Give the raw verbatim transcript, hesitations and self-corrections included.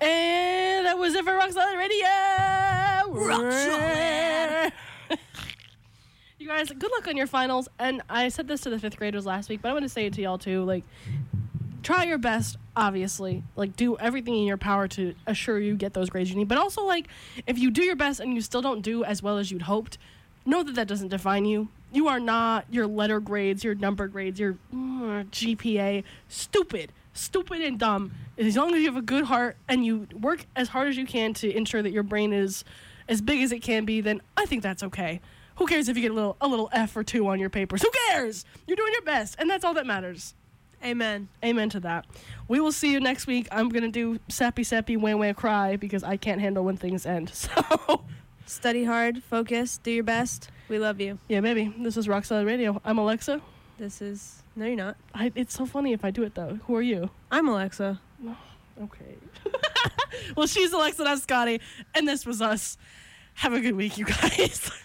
And that was it for Rock Solid Radio. Rock Solid. You guys, good luck on your finals. And I said this to the fifth graders last week, but I'm going to say it to y'all too. Like, try your best, obviously. Like, do everything in your power to assure you get those grades you need. But also, like, if you do your best and you still don't do as well as you'd hoped, know that that doesn't define you. You are not your letter grades, your number grades, your uh, G P A. Stupid. Stupid and dumb. As long as you have a good heart and you work as hard as you can to ensure that your brain is as big as it can be, then I think that's okay. Who cares if you get a little a little F or two on your papers? Who cares? You're doing your best, and that's all that matters. Amen. Amen to that. We will see you next week. I'm going to do sappy sappy wah wah cry because I can't handle when things end. So study hard, focus, do your best. We love you. Yeah, baby. This is Rock Solid Radio. I'm Alexa. This is... No, you're not. I, it's so funny if I do it, though. Who are you? I'm Alexa. Okay. Well, she's Alexa, that's Scotty, and this was us. Have a good week, you guys.